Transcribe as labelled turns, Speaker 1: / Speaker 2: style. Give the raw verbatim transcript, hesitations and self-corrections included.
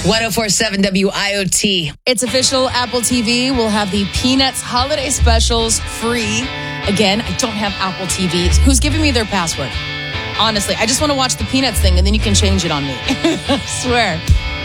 Speaker 1: one oh four point seven W I O T.
Speaker 2: It's official. Apple T V will have the Peanuts holiday specials free. Again, I don't have Apple T V. Who's giving me their password? Honestly, I just want to watch the Peanuts thing, and then you can change it on me. I swear.